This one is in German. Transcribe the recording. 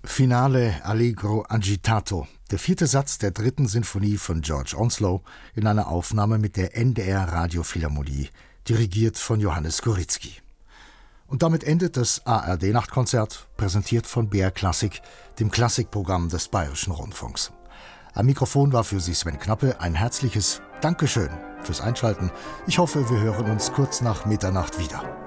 Finale Allegro agitato, der 4. Satz der 3. Sinfonie von George Onslow in einer Aufnahme mit der NDR Radiophilharmonie, dirigiert von Johannes Goritzky. Und damit endet das ARD-Nachtkonzert, präsentiert von BR Klassik, dem Klassikprogramm des Bayerischen Rundfunks. Am Mikrofon war für Sie Sven Knappe. Ein herzliches Dankeschön fürs Einschalten. Ich hoffe, wir hören uns kurz nach Mitternacht wieder.